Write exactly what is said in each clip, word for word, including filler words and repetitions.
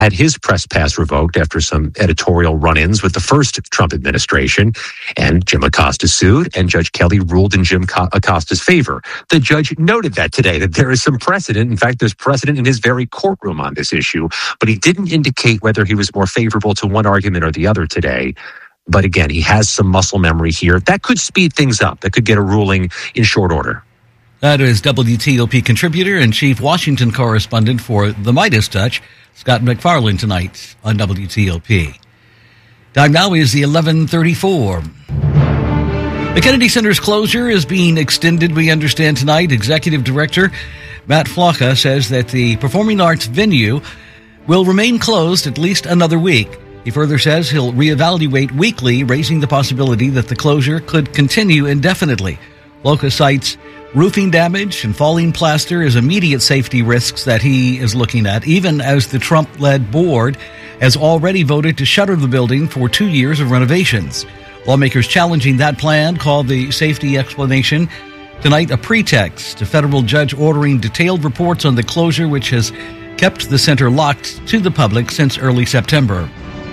had his press pass revoked after some editorial run-ins with the first Trump administration. And Jim Acosta sued, and Judge Kelly ruled in Jim Acosta's favor. The judge noted that today, that there is some precedent. In fact, there's precedent in his very courtroom on this issue, but he didn't indicate whether he was more favorable to one argument or the other today. But again, he has some muscle memory here. That could speed things up. That could get a ruling in short order. That is W T O P contributor and chief Washington correspondent for the Midas Touch, Scott McFarlane, tonight on W T O P. Time now is the eleven thirty-four. The Kennedy Center's closure is being extended, we understand, tonight. Executive Director Matt Flocka says that the performing arts venue will remain closed at least another week. He further says he'll reevaluate weekly, raising the possibility that the closure could continue indefinitely. Flocka cites roofing damage and falling plaster as immediate safety risks that he is looking at, even as the Trump-led board has already voted to shutter the building for two years of renovations. Lawmakers challenging that plan call the safety explanation tonight a pretext. A federal judge ordering detailed reports on the closure, which has kept the center locked to the public since early September.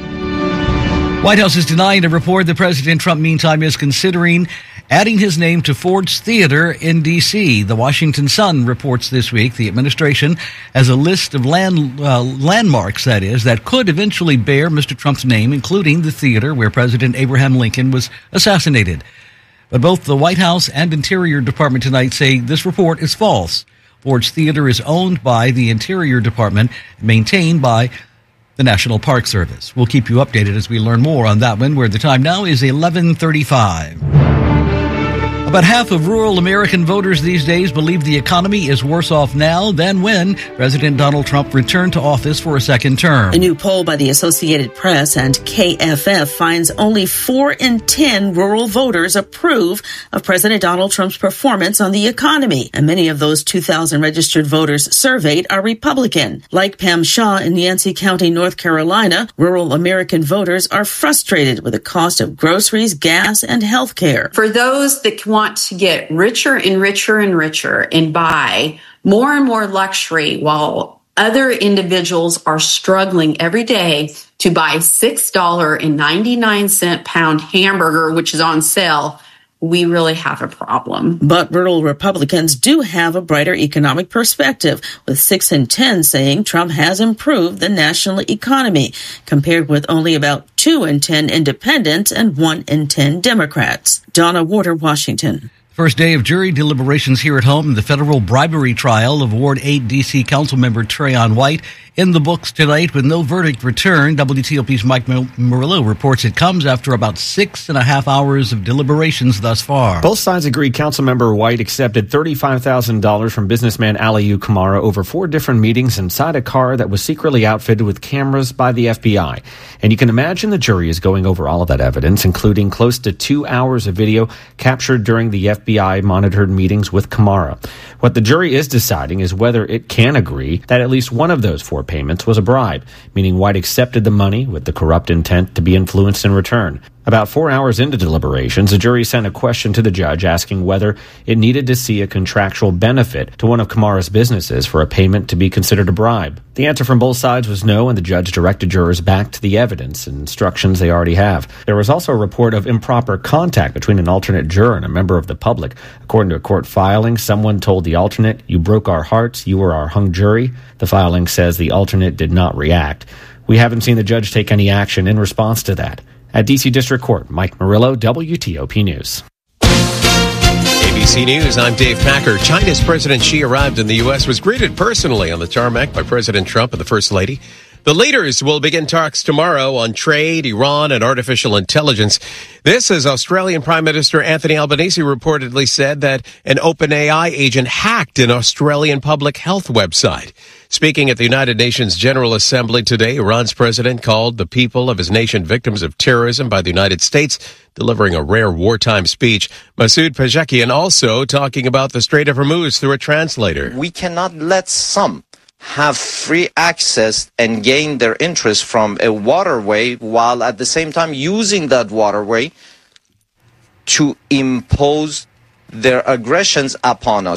White House is denying a report that President Trump, meantime, is considering adding his name to Ford's Theater in D C. The Washington Sun reports this week the administration has a list of land uh, landmarks, that is, that could eventually bear Mister Trump's name, including the theater where President Abraham Lincoln was assassinated. But both the White House and Interior Department tonight say this report is false. Ford's Theater is owned by the Interior Department and maintained by the National Park Service. We'll keep you updated as we learn more on that one, where the time now is eleven thirty-five. About half of rural American voters these days believe the economy is worse off now than when President Donald Trump returned to office for a second term. A new poll by the Associated Press and K F F finds only four in ten rural voters approve of President Donald Trump's performance on the economy. And many of those two thousand registered voters surveyed are Republican. Like Pam Shaw in Yancey County, North Carolina, rural American voters are frustrated with the cost of groceries, gas, and health care. For those that want to get richer and richer and richer and buy more and more luxury while other individuals are struggling every day to buy six dollars and ninety-nine cents pound hamburger, which is on sale, we really have a problem. But rural Republicans do have a brighter economic perspective, with six in ten saying Trump has improved the national economy, compared with only about two in ten independents and one in ten Democrats. Donna Warder, Washington. First day of jury deliberations here at home in the federal bribery trial of Ward eight D C Councilmember Trayon White in the books tonight with no verdict returned. W T O P's Mike Murillo reports it comes after about six and a half hours of deliberations thus far. Both sides agree Councilmember White accepted thirty-five thousand dollars from businessman Aliyu Kamara over four different meetings inside a car that was secretly outfitted with cameras by the F B I. And you can imagine the jury is going over all of that evidence, including close to two hours of video captured during the F B I monitored meetings with Kamara. What the jury is deciding is whether it can agree that at least one of those four payments was a bribe, meaning White accepted the money with the corrupt intent to be influenced in return. About four hours into deliberations, the jury sent a question to the judge asking whether it needed to see a contractual benefit to one of Kamara's businesses for a payment to be considered a bribe. The answer from both sides was no, and the judge directed jurors back to the evidence and instructions they already have. There was also a report of improper contact between an alternate juror and a member of the public. According to a court filing, someone told the alternate, "You broke our hearts, you were our hung jury." The filing says the alternate did not react. We haven't seen the judge take any action in response to that. At D C District Court, Mike Murillo, W T O P News. A B C News, I'm Dave Packer. China's President Xi arrived in the U S, was greeted personally on the tarmac by President Trump and the First Lady. The leaders will begin talks tomorrow on trade, Iran, and artificial intelligence. This, as Australian Prime Minister Anthony Albanese reportedly said that an OpenAI agent hacked an Australian public health website. Speaking at the United Nations General Assembly today, Iran's president called the people of his nation victims of terrorism by the United States, delivering a rare wartime speech. Masoud Pezeshkian also talking about the Strait of Hormuz through a translator. We cannot let some have free access and gain their interest from a waterway while at the same time using that waterway to impose their aggressions upon us.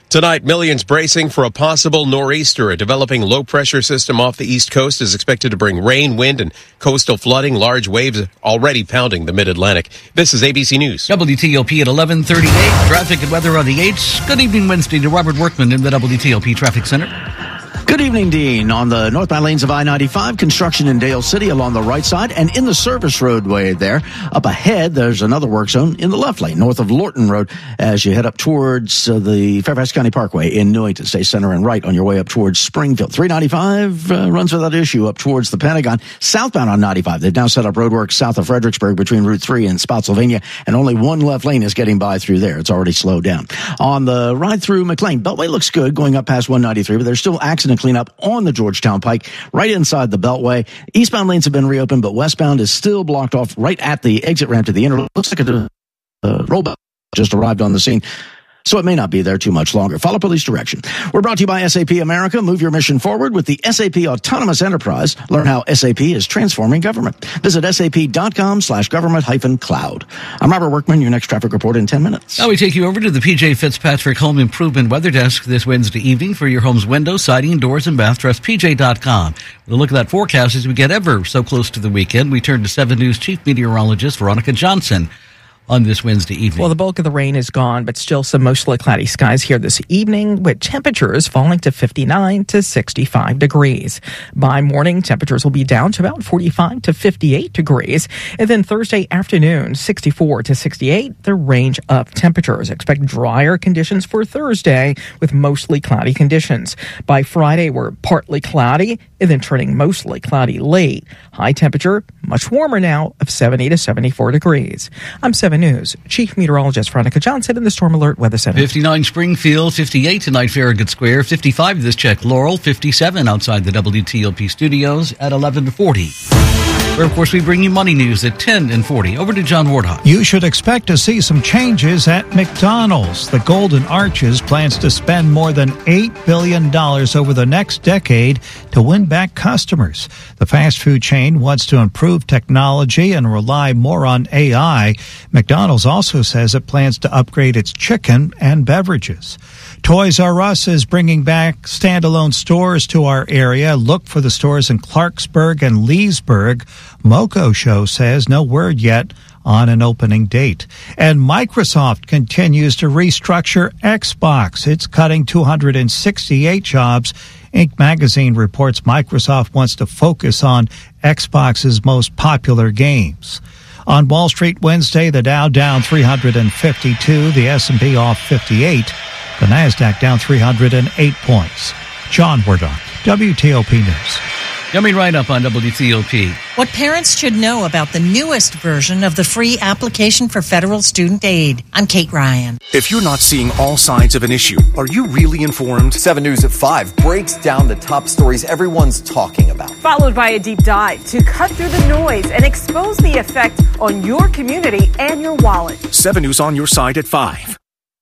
Tonight, millions bracing for a possible nor'easter. A developing low-pressure system off the East Coast is expected to bring rain, wind, and coastal flooding. Large waves already pounding the mid-Atlantic. This is A B C News. W T O P at eleven thirty-eight. Traffic and weather on the eights. Good evening Wednesday to Robert Workman in the W T O P Traffic Center. Good evening, Dean. On the northbound lanes of I ninety-five, construction in Dale City along the right side and in the service roadway there. Up ahead, there's another work zone in the left lane north of Lorton Road as you head up towards uh, the Fairfax County Parkway in Newington. Stay center and right on your way up towards Springfield. three ninety-five uh, runs without issue up towards the Pentagon. Southbound on ninety-five, they've now set up roadwork south of Fredericksburg between Route three and Spotsylvania, and only one left lane is getting by through there. It's already slowed down. On the ride through McLean, Beltway looks good going up past one ninety-three, but there's still accident cleanup on the Georgetown Pike, right inside the Beltway. Eastbound lanes have been reopened, but westbound is still blocked off right at the exit ramp to the inner. Looks like a uh, rollback just arrived on the scene, so it may not be there too much longer. Follow police direction. We're brought to you by S A P America. Move your mission forward with the S A P Autonomous Enterprise. Learn how S A P is transforming government. Visit sap.com slash government hyphen cloud. I'm Robert Workman, your next traffic report in ten minutes. Now we take you over to the P J Fitzpatrick Home Improvement Weather Desk this Wednesday evening for your home's windows, siding, doors, and bath. Trust P J dot com. We'll look at that forecast as we get ever so close to the weekend. We turn to seven News Chief Meteorologist Veronica Johnson on this Wednesday evening. Well, the bulk of the rain is gone, but still some mostly cloudy skies here this evening, with temperatures falling to fifty-nine to sixty-five degrees. By morning, temperatures will be down to about forty-five to fifty-eight degrees. And then Thursday afternoon, sixty-four to sixty-eight, the range of temperatures. Expect drier conditions for Thursday with mostly cloudy conditions. By Friday, we're partly cloudy and then turning mostly cloudy late. High temperature, much warmer now, of seventy to seventy-four degrees. I'm seven News Chief Meteorologist Veronica Johnson in the Storm Alert Weather Center. fifty-nine Springfield, fifty-eight tonight Farragut Square, fifty-five this check Laurel, fifty-seven outside the W T O P studios at eleven forty. Where, of course, we bring you money news at ten and forty. Over to John Wardhawk. You should expect to see some changes at McDonald's. The Golden Arches plans to spend more than eight billion dollars over the next decade to win back customers. The fast food chain wants to improve technology and rely more on A I. McDonald's also says it plans to upgrade its chicken and beverages. Toys R Us is bringing back standalone stores to our area. Look for the stores in Clarksburg and Leesburg. Moco Show says no word yet on an opening date. And Microsoft continues to restructure Xbox. It's cutting two hundred sixty-eight jobs. Inc. magazine reports Microsoft wants to focus on Xbox's most popular games. On Wall Street Wednesday, the Dow down three hundred fifty-two, the S and P off fifty-eight, the Nasdaq down three hundred eight points. John Wardhawk, W T O P News. Coming right up on W T O P. What parents should know about the newest version of the free application for federal student aid. I'm Kate Ryan. If you're not seeing all sides of an issue, are you really informed? seven News at five breaks down the top stories everyone's talking about. Followed by a deep dive to cut through the noise and expose the effect on your community and your wallet. seven News on your side at five.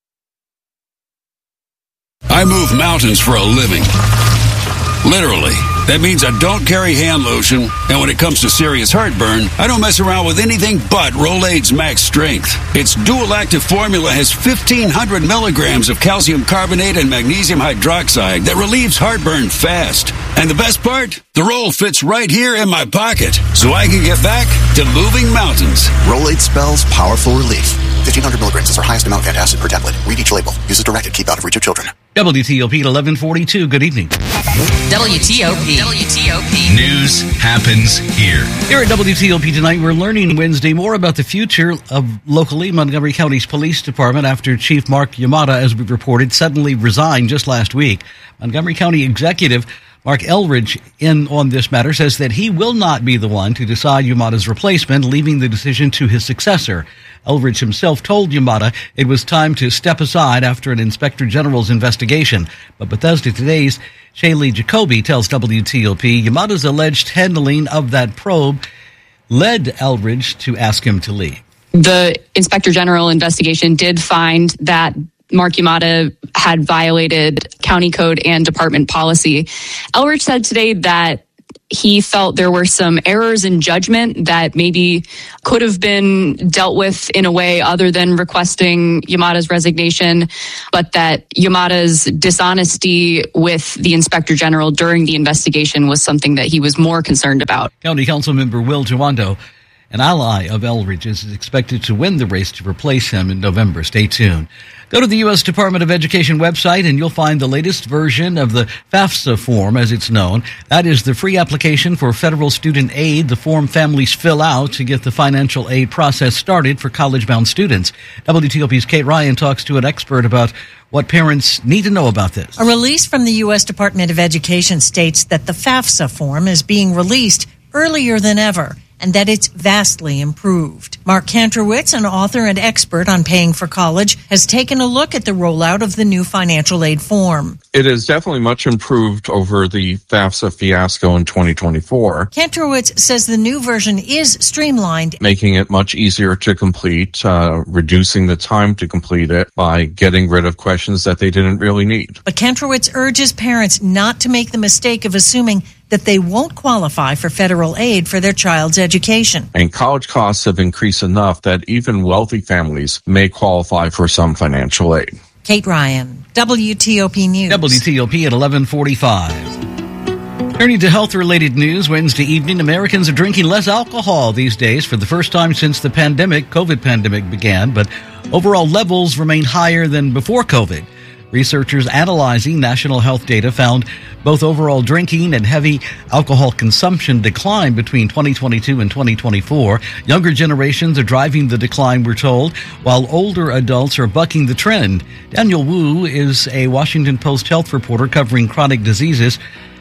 I move mountains for a living. Literally. That means I don't carry hand lotion, and when it comes to serious heartburn, I don't mess around with anything but Rolaids Max Strength. Its dual-active formula has fifteen hundred milligrams of calcium carbonate and magnesium hydroxide that relieves heartburn fast. And the best part? The roll fits right here in my pocket, so I can get back to moving mountains. Rolaids spells powerful relief. fifteen hundred milligrams is our highest amount of antacid per tablet. Read each label. Use as directed. Keep out of reach of children. W T O P at eleven forty-two. Good evening. W T O P. W T O P. News happens here. Here at W T O P tonight, we're learning Wednesday more about the future of locally Montgomery County's police department after Chief Mark Yamada, as we reported, suddenly resigned just last week. Montgomery County Executive Mark Elridge, in on this matter, says that he will not be the one to decide Yamada's replacement, leaving the decision to his successor. Elridge himself told Yamada it was time to step aside after an inspector general's investigation. But Bethesda Today's Shaylee Jacoby tells W T O P Yamada's alleged handling of that probe led Elridge to ask him to leave. The inspector general investigation did find that Mark Yamada had violated county code and department policy. Elridge said today that he felt there were some errors in judgment that maybe could have been dealt with in a way other than requesting Yamada's resignation, but that Yamada's dishonesty with the Inspector General during the investigation was something that he was more concerned about. County Council member Will Jawando, an ally of Elridge's, is expected to win the race to replace him in November. Stay tuned. Go to the U S Department of Education website and you'll find the latest version of the FAFSA form, as it's known. That is the free application for federal student aid, the form families fill out to get the financial aid process started for college-bound students. W T O P's Kate Ryan talks to an expert about what parents need to know about this. A release from the U S Department of Education states that the FAFSA form is being released earlier than ever, and that it's vastly improved. Mark Kantrowitz, an author and expert on paying for college, has taken a look at the rollout of the new financial aid form. It is definitely much improved over the FAFSA fiasco in twenty twenty-four. Kantrowitz says the new version is streamlined, making it much easier to complete, uh, reducing the time to complete it by getting rid of questions that they didn't really need. But Kantrowitz urges parents not to make the mistake of assuming that they won't qualify for federal aid for their child's education. And college costs have increased enough that even wealthy families may qualify for some financial aid. Kate Ryan, W T O P News. W T O P at eleven forty-five. Turning to health-related news, Wednesday evening, Americans are drinking less alcohol these days for the first time since the pandemic, COVID pandemic began, but overall levels remain higher than before COVID. Researchers analyzing national health data found both overall drinking and heavy alcohol consumption declined between twenty twenty-two and twenty twenty-four. Younger generations are driving the decline, we're told, while older adults are bucking the trend. Daniel Wu is a Washington Post health reporter covering chronic diseases,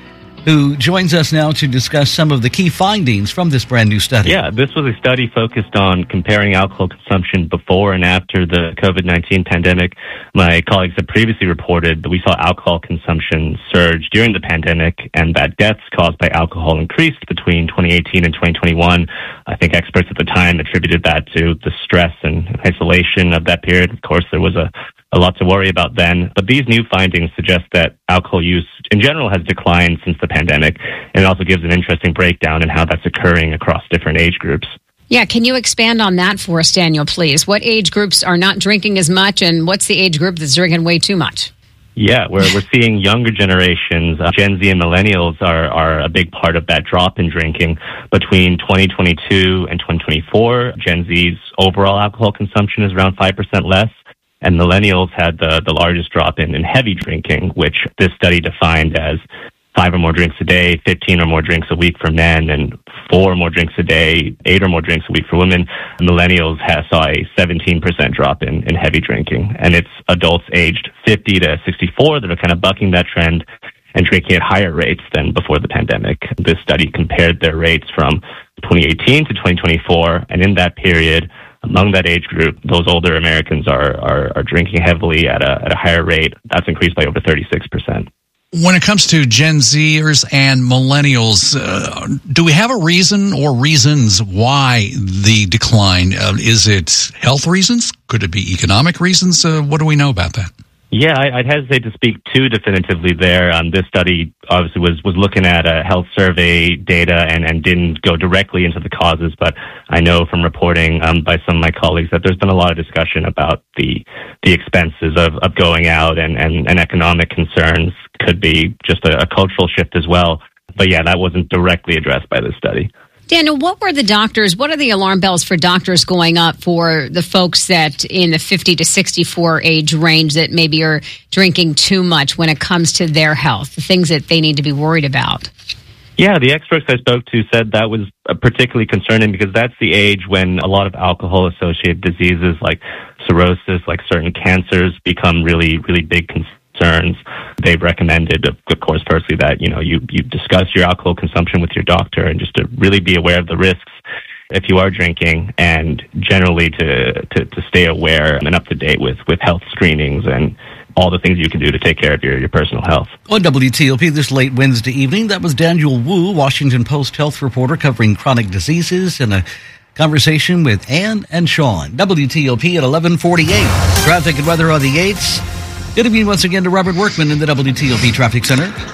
who joins us now to discuss some of the key findings from this brand new study. Yeah, this was a study focused on comparing alcohol consumption before and after the COVID nineteen pandemic. My colleagues have previously reported that we saw alcohol consumption surge during the pandemic and that deaths caused by alcohol increased between twenty eighteen and twenty twenty-one. I think experts at the time attributed that to the stress and isolation of that period. Of course, there was a A lot to worry about then. But these new findings suggest that alcohol use in general has declined since the pandemic. And it also gives an interesting breakdown in how that's occurring across different age groups. Yeah, can you expand on that for us, Daniel, please? What age groups are not drinking as much, and what's the age group that's drinking way too much? Yeah, we're, we're seeing younger generations. Uh, Gen Z and millennials are, are a big part of that drop in drinking. Between twenty twenty-two and twenty twenty-four, Gen Z's overall alcohol consumption is around five percent less. And millennials had the, the largest drop in, in heavy drinking, which this study defined as five or more drinks a day, fifteen or more drinks a week for men, and four or more drinks a day, eight or more drinks a week for women. Millennials has, saw a seventeen percent drop in, in heavy drinking. And it's adults aged fifty to sixty-four that are kind of bucking that trend and drinking at higher rates than before the pandemic. This study compared their rates from twenty eighteen to twenty twenty-four, and in that period, among that age group, those older Americans are, are, are drinking heavily at a, at a higher rate. That's increased by over thirty-six percent. When it comes to Gen Zers and millennials, uh, do we have a reason or reasons why the decline? Uh, is it health reasons? Could it be economic reasons? Uh, what do we know about that? Yeah, I'd hesitate to speak too definitively there. Um, this study obviously was, was looking at a health survey data and, and didn't go directly into the causes, but I know from reporting um, by some of my colleagues that there's been a lot of discussion about the the expenses of, of going out and, and, and economic concerns. Could be just a, a cultural shift as well. But yeah, that wasn't directly addressed by this study. Daniel, what were the doctors, what are the alarm bells for doctors going up for the folks that in the fifty to sixty-four age range that maybe are drinking too much when it comes to their health, the things that they need to be worried about? Yeah, the experts I spoke to said that was particularly concerning because that's the age when a lot of alcohol-associated diseases like cirrhosis, like certain cancers, become really, really big concerns. Concerns. They've recommended, of course, firstly that, you know, you, you discuss your alcohol consumption with your doctor and just to really be aware of the risks if you are drinking and generally to, to, to stay aware and up to date with, with health screenings and all the things you can do to take care of your, your personal health. On W T O P this late Wednesday evening, that was Daniel Wu, Washington Post health reporter covering chronic diseases, and a conversation with Ann and Sean. W T O P at eleven forty-eight. Traffic and weather on the eights. Good evening once again to Robert Workman in the W T O P Traffic Center.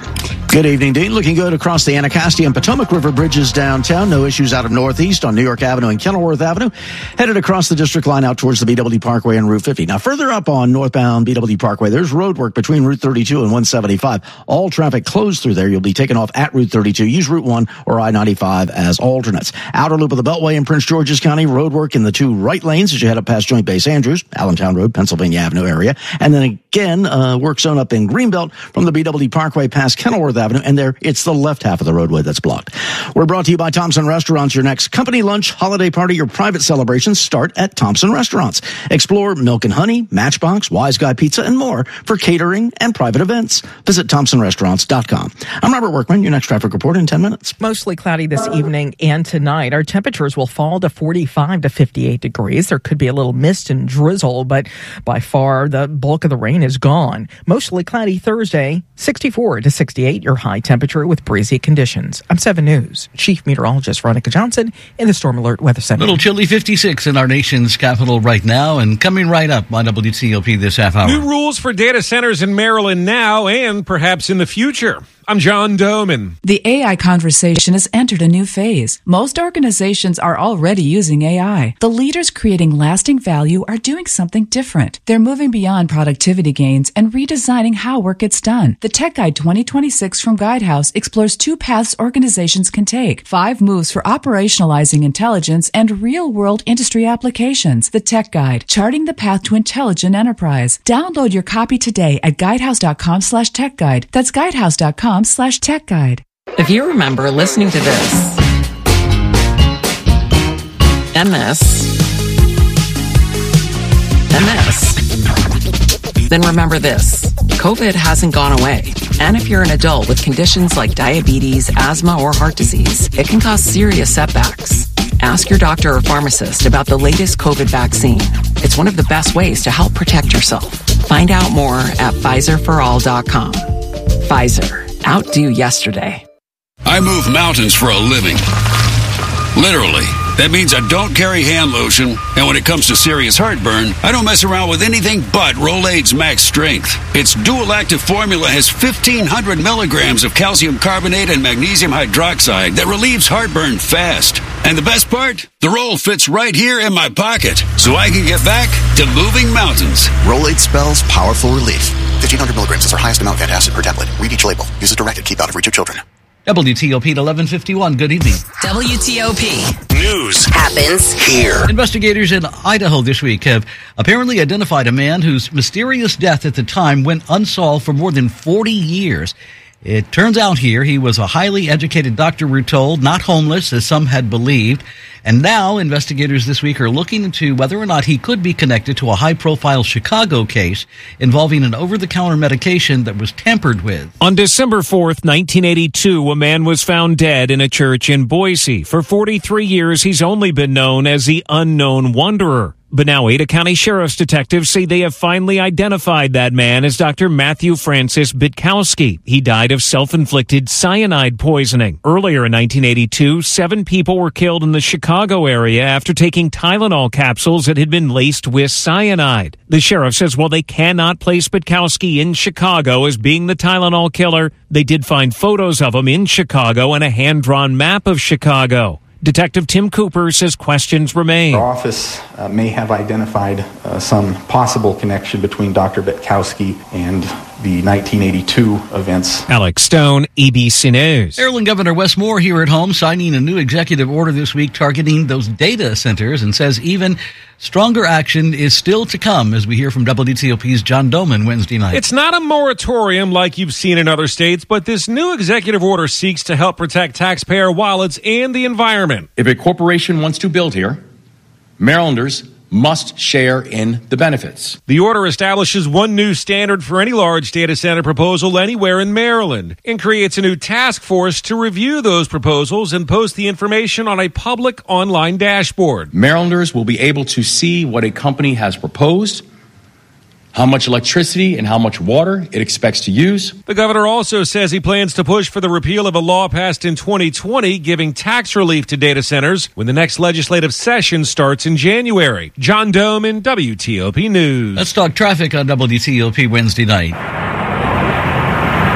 Good evening, Dean. Looking good across the Anacostia and Potomac River bridges downtown. No issues out of Northeast on New York Avenue and Kenilworth Avenue. Headed across the district line out towards the B W Parkway and Route fifty. Now, further up on northbound B W Parkway, there's road work between Route thirty-two and one seventy-five. All traffic closed through there. You'll be taken off at Route thirty-two. Use Route one or I ninety-five as alternates. Outer loop of the Beltway in Prince George's County. Road work in the two right lanes as you head up past Joint Base Andrews, Allentown Road, Pennsylvania Avenue area. And then again, uh, work zone up in Greenbelt from the B W Parkway past Kenilworth Avenue. And there, it's the left half of the roadway that's blocked. We're brought to you by Thompson Restaurants. Your next company lunch, holiday party, or private celebrations start at Thompson Restaurants. Explore Milk and Honey, Matchbox, Wise Guy Pizza, and more for catering and private events. Visit thompson restaurants dot com. I'm Robert Workman. Your next traffic report in ten minutes. Mostly cloudy this evening and tonight. Our temperatures will fall to forty-five to fifty-eight degrees. There could be a little mist and drizzle, but by far the bulk of the rain is gone. Mostly cloudy Thursday, sixty-four to sixty-eight, your high temperature with breezy conditions. I'm seven News Chief Meteorologist Veronica Johnson in the Storm Alert Weather Center. Little chilly fifty-six in our nation's capital right now, and coming right up on W T O P this half hour. New rules for data centers in Maryland now and perhaps in the future. I'm John Doman. The A I conversation has entered a new phase. Most organizations are already using A I. The leaders creating lasting value are doing something different. They're moving beyond productivity gains and redesigning how work gets done. The Tech Guide twenty twenty-six from Guidehouse explores two paths organizations can take. Five moves for operationalizing intelligence and real-world industry applications. The Tech Guide, charting the path to intelligent enterprise. Download your copy today at guidehouse.com slash tech guide. That's guidehouse.com slash tech guide. If you remember listening to this and this and this, then remember this. COVID hasn't gone away. And if you're an adult with conditions like diabetes, asthma, or heart disease, it can cause serious setbacks. Ask your doctor or pharmacist about the latest COVID vaccine. It's one of the best ways to help protect yourself. Find out more at Pfizer for all dot com. Pfizer. Outdo yesterday. I move mountains for a living. Literally. That means I don't carry hand lotion, and when it comes to serious heartburn, I don't mess around with anything but Rolaids Max Strength. Its dual-active formula has fifteen hundred milligrams of calcium carbonate and magnesium hydroxide that relieves heartburn fast. And the best part? The roll fits right here in my pocket, so I can get back to moving mountains. Rolaids spells powerful relief. fifteen hundred milligrams is our highest amount of antacid per tablet. Read each label. Use as directed. Keep out of reach of children. W T O P at eleven fifty-one. Good evening. W T O P. News happens here. Investigators in Idaho this week have apparently identified a man whose mysterious death at the time went unsolved for more than forty years. It turns out here he was a highly educated doctor, we're told, not homeless, as some had believed. And now investigators this week are looking into whether or not he could be connected to a high-profile Chicago case involving an over-the-counter medication that was tampered with. On December fourth, nineteen eighty-two, a man was found dead in a church in Boise. For forty-three years, he's only been known as the Unknown Wanderer. But now Ada County Sheriff's detectives say they have finally identified that man as Doctor Matthew Francis Bitkowski. He died of self-inflicted cyanide poisoning. Earlier in nineteen eighty-two, seven people were killed in the Chicago area after taking Tylenol capsules that had been laced with cyanide. The sheriff says while they cannot place Bitkowski in Chicago as being the Tylenol killer, they did find photos of him in Chicago and a hand-drawn map of Chicago. Detective Tim Cooper says questions remain. Our office uh, may have identified uh, some possible connection between Doctor Bitkowski and the nineteen eighty-two events. Alex Stone, A B C News. Maryland Governor Wes Moore here at home signing a new executive order this week targeting those data centers and says even stronger action is still to come, as we hear from W T O P's John Doman Wednesday night. It's not a moratorium like you've seen in other states, but this new executive order seeks to help protect taxpayer wallets and the environment. If a corporation wants to build here, Marylanders must share in the benefits. The order establishes one new standard for any large data center proposal anywhere in Maryland and creates a new task force to review those proposals and post the information on a public online dashboard. Marylanders will be able to see what a company has proposed, how much electricity and how much water it expects to use. The governor also says he plans to push for the repeal of a law passed in twenty twenty giving tax relief to data centers when the next legislative session starts in January. John Doman, W T O P News. Let's talk traffic on W T O P Wednesday night.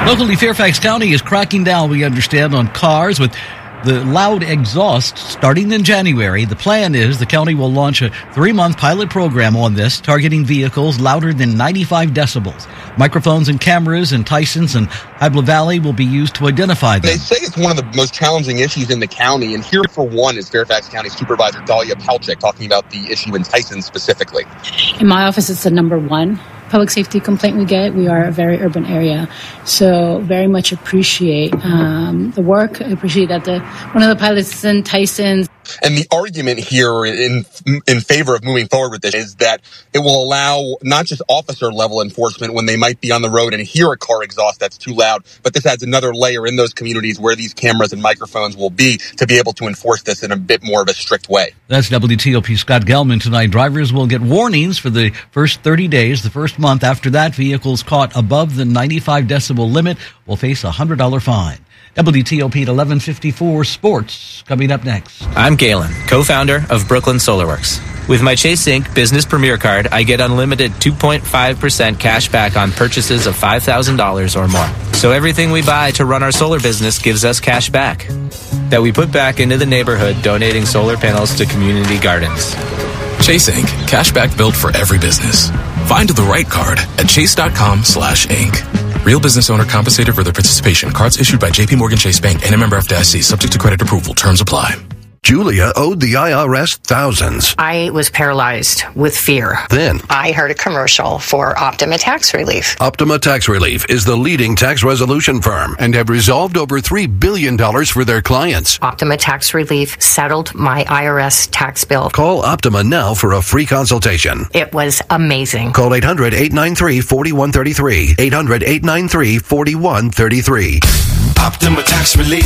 Locally, Fairfax County is cracking down, we understand, on cars with the loud exhaust starting in January. The plan is the county will launch a three-month pilot program on this, targeting vehicles louder than ninety-five decibels. Microphones and cameras in Tysons and Hybla Valley will be used to identify them. They say it's one of the most challenging issues in the county, and here for one is Fairfax County Supervisor Dahlia Palchik talking about the issue in Tysons specifically. In my office, it's the number one public safety complaint we get. We are a very urban area, so very much appreciate um, the work. I appreciate that the one of the pilots is in Tysons. And the argument here in in favor of moving forward with this is that it will allow not just officer level enforcement when they might be on the road and hear a car exhaust that's too loud, but this adds another layer in those communities where these cameras and microphones will be to be able to enforce this in a bit more of a strict way. That's W T O P Scott Gelman tonight. Drivers will get warnings for the first thirty days. The first month after that, vehicles caught above the ninety-five decibel limit will face a one hundred dollars fine. W T O P at eleven fifty-four Sports coming up next. I'm Galen, co-founder of Brooklyn Solarworks. With my Chase Inc Business Premier Card, I get unlimited two point five percent cash back on purchases of five thousand dollars or more. So everything we buy to run our solar business gives us cash back that we put back into the neighborhood, donating solar panels to community gardens. Chase Incorporated. Cashback built for every business. Find the right card at chase.com slash Inc. Real business owner compensated for their participation. Cards issued by J P Morgan Chase Bank and a member F D I C. Subject to credit approval. Terms apply. Julia owed the I R S thousands. I was paralyzed with fear. Then I heard a commercial for Optima Tax Relief. Optima Tax Relief is the leading tax resolution firm and have resolved over three billion dollars for their clients. Optima Tax Relief settled my I R S tax bill. Call Optima now for a free consultation. It was amazing. Call eight hundred, eight nine three, four one three three. eight hundred, eight nine three, four one three three. Optima Tax Relief.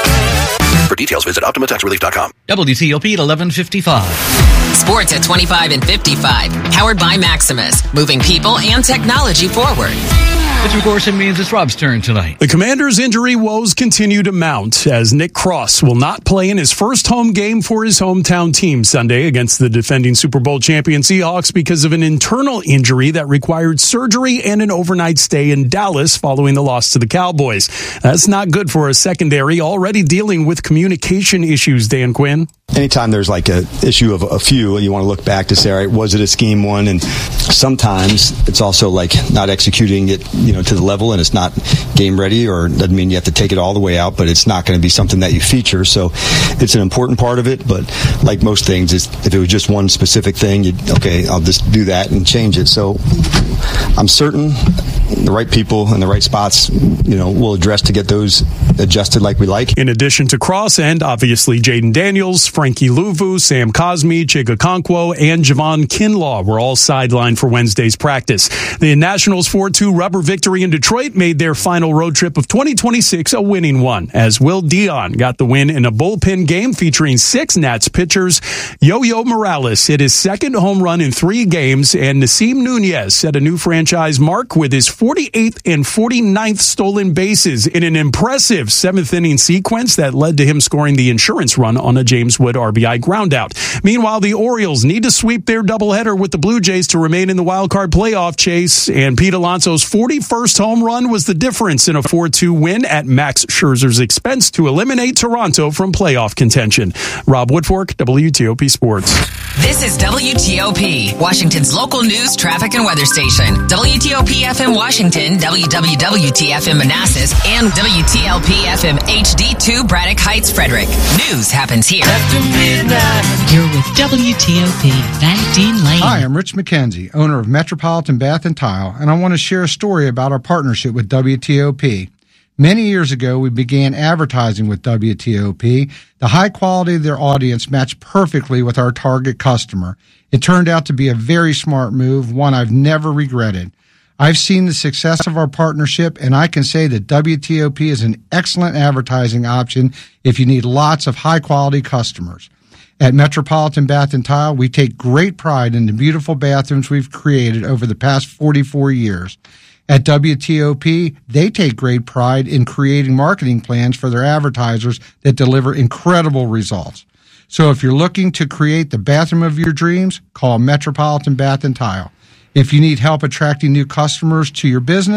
For details, visit optima tax relief dot com. W T O P at eleven fifty-five. Sports at twenty-five and fifty-five. Powered by Maximus. Moving people and technology forward. Which, of course, it means it's Rob's turn tonight. The Commanders' injury woes continue to mount as Nick Cross will not play in his first home game for his hometown team Sunday against the defending Super Bowl champion Seahawks because of an internal injury that required surgery and an overnight stay in Dallas following the loss to the Cowboys. That's not good for a secondary already dealing with communication issues, Dan Quinn. Anytime there's like a issue of a few, you want to look back to say, all right, was it a scheme one? And sometimes it's also like not executing it, you know, to the level, and it's not game ready, or doesn't mean you have to take it all the way out, but it's not going to be something that you feature. So it's an important part of it, but like most things, it's, if it was just one specific thing, you'd, okay, I'll just do that and change it. So I'm certain the right people in the right spots, you know, will address to get those adjusted like we like. In addition to Cross and obviously Jaden Daniels, Frankie Luvu, Sam Cosme, Chiga Okonkwo, and Javon Kinlaw were all sidelined for Wednesday's practice. The Nationals four two rubber victory in Detroit made their final road trip of twenty twenty-six a winning one, as Will Dion got the win in a bullpen game featuring six Nats pitchers. Yo-Yo Morales hit his second home run in three games, and Nasim Nunez set a new franchise mark with his forty-eighth and forty-ninth stolen bases in an impressive seventh inning sequence that led to him scoring the insurance run on a James Wood R B I groundout. Meanwhile, the Orioles need to sweep their doubleheader with the Blue Jays to remain in the wild card playoff chase, and Pete Alonso's forty-first home run was the difference in a four two win at Max Scherzer's expense to eliminate Toronto from playoff contention. Rob Woodfork, W T O P Sports. This is W T O P, Washington's local news, traffic, and weather station. W T O P F M Washington, W W W T F M Manassas, and W T L P F M H D two Braddock Heights, Frederick. News happens here. After midnight. You're with W T O P, Van Dean Lane. Hi, I'm Rich McKenzie, owner of Metropolitan Bath and Tile, and I want to share a story about our partnership with W T O P. Many years ago, we began advertising with W T O P. The high quality of their audience matched perfectly with our target customer. It turned out to be a very smart move, one I've never regretted. I've seen the success of our partnership, and I can say that W T O P is an excellent advertising option if you need lots of high-quality customers. At Metropolitan Bath and Tile, we take great pride in the beautiful bathrooms we've created over the past forty-four years. At W T O P, they take great pride in creating marketing plans for their advertisers that deliver incredible results. So if you're looking to create the bathroom of your dreams, call Metropolitan Bath and Tile. If you need help attracting new customers to your business,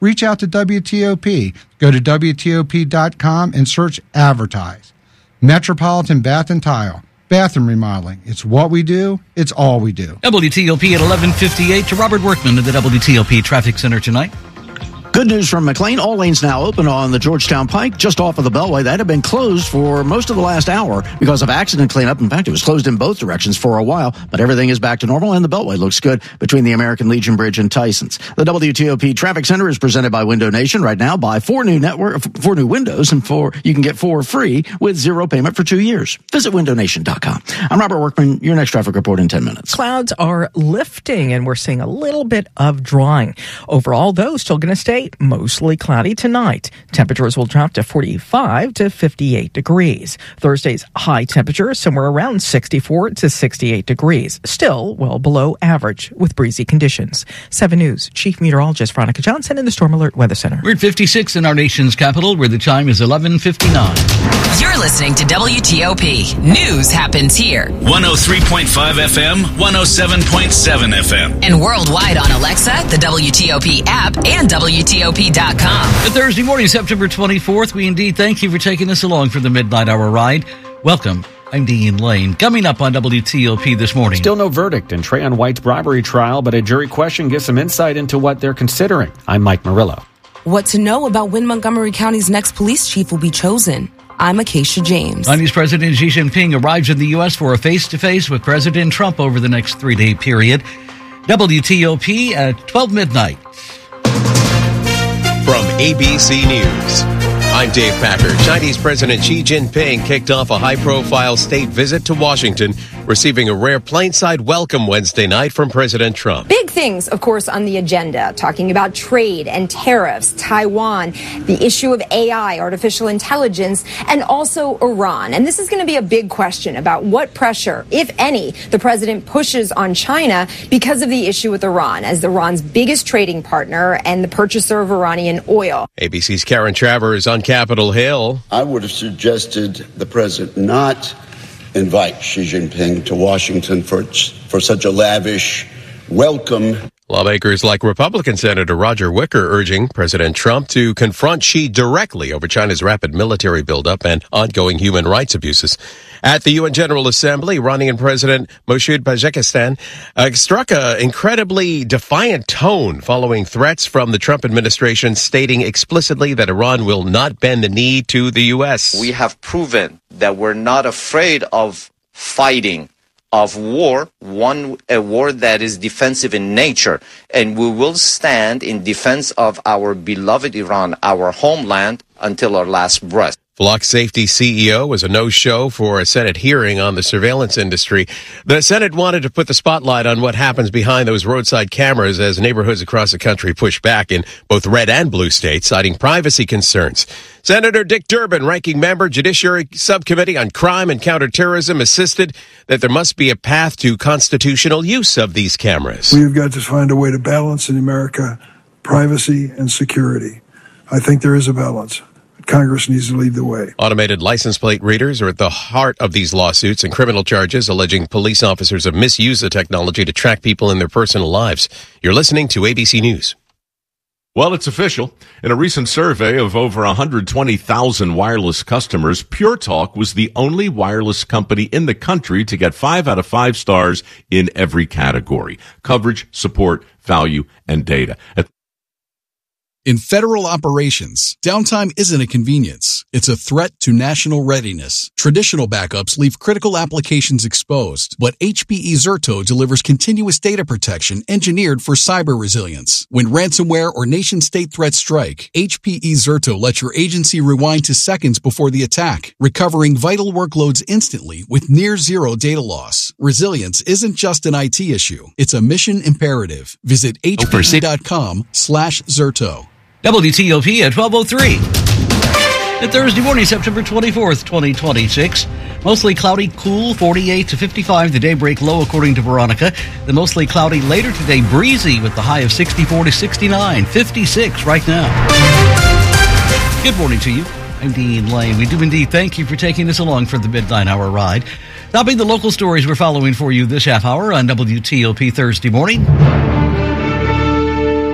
reach out to W T O P. Go to W T O P dot com and search advertise. Metropolitan Bath and Tile. Bathroom remodeling. It's what we do. It's all we do. W T O P at eleven fifty-eight to Robert Workman at the W T O P Traffic Center tonight. Good news from McLean. All lanes now open on the Georgetown Pike, just off of the Beltway. That had been closed for most of the last hour because of accident cleanup. In fact, it was closed in both directions for a while, but everything is back to normal, and the Beltway looks good between the American Legion Bridge and Tyson's. The W T O P Traffic Center is presented by Window Nation. Right now, buy four new network, four new windows, and four you can get four free with zero payment for two years. Visit window nation dot com. I'm Robert Workman. Your next traffic report in ten minutes. Clouds are lifting, and we're seeing a little bit of drying. Overall, though, still going to stay mostly cloudy tonight. Temperatures will drop to forty-five to fifty-eight degrees. Thursday's high temperature somewhere around sixty-four to sixty-eight degrees. Still well below average with breezy conditions. seven News Chief Meteorologist Veronica Johnson in the Storm Alert Weather Center. We're at fifty-six in our nation's capital, where the time is eleven fifty-nine. You're listening to W T O P. News happens here. one oh three point five F M, one oh seven point seven F M. And worldwide on Alexa, the W T O P app, and W T O P dot com. Thursday morning, September twenty-fourth, we indeed thank you for taking us along for the Midnight Hour ride. Welcome. I'm Dean Lane. Coming up on W T O P this morning. Still no verdict in Trayon White's bribery trial, but a jury question gives some insight into what they're considering. I'm Mike Murillo. What to know about when Montgomery County's next police chief will be chosen. I'm Acacia James. Chinese President Xi Jinping arrives in the U S for a face-to-face with President Trump over the next three-day period. W T O P at twelve midnight. From A B C News, I'm Dave Packer. Chinese President Xi Jinping kicked off a high-profile state visit to Washington, receiving a rare plainside welcome Wednesday night from President Trump. Big things, of course, on the agenda, talking about trade and tariffs, Taiwan, the issue of A I, artificial intelligence, and also Iran. And this is going to be a big question about what pressure, if any, the president pushes on China because of the issue with Iran, as Iran's biggest trading partner and the purchaser of Iranian oil. A B C's Karen Travers on Capitol Hill. I would have suggested the president not invite Xi Jinping to Washington for for such a lavish welcome. Lawmakers like Republican Senator Roger Wicker urging President Trump to confront Xi directly over China's rapid military buildup and ongoing human rights abuses. At the U N General Assembly, Iranian President Moshud Pezeshkian uh, struck an incredibly defiant tone following threats from the Trump administration, stating explicitly that Iran will not bend the knee to the U S. We have proven that we're not afraid of fighting, of war, one a war that is defensive in nature, and we will stand in defense of our beloved Iran, our homeland, until our last breath. Flock Safety C E O was a no-show for a Senate hearing on the surveillance industry. The Senate wanted to put the spotlight on what happens behind those roadside cameras as neighborhoods across the country push back in both red and blue states, citing privacy concerns. Senator Dick Durbin, ranking member, Judiciary Subcommittee on Crime and Counterterrorism, insisted that there must be a path to constitutional use of these cameras. We've got to find a way to balance in America privacy and security. I think there is a balance. Congress needs to lead the way. Automated license plate readers are at the heart of these lawsuits and criminal charges alleging police officers have misused the technology to track people in their personal lives. You're listening to A B C News. Well, it's official. In a recent survey of over one hundred twenty thousand wireless customers, Pure Talk was the only wireless company in the country to get five out of five stars in every category: coverage, support, value, and data. At In federal operations, downtime isn't a convenience. It's a threat to national readiness. Traditional backups leave critical applications exposed, but H P E Zerto delivers continuous data protection engineered for cyber resilience. When ransomware or nation-state threats strike, H P E Zerto lets your agency rewind to seconds before the attack, recovering vital workloads instantly with near-zero data loss. Resilience isn't just an I T issue. It's a mission imperative. Visit H P E dot com slash Zerto. W T O P at twelve oh three. At Thursday morning, September twenty-fourth, twenty twenty-six. Mostly cloudy, cool, forty-eight to fifty-five. The daybreak low, according to Veronica. The mostly cloudy later today, breezy with the high of sixty-four to sixty-nine. fifty-six right now. Good morning to you. I'm Dean Lane. We do indeed thank you for taking us along for the Midnight Hour ride. That'll be the local stories we're following for you this half hour on W T O P Thursday morning.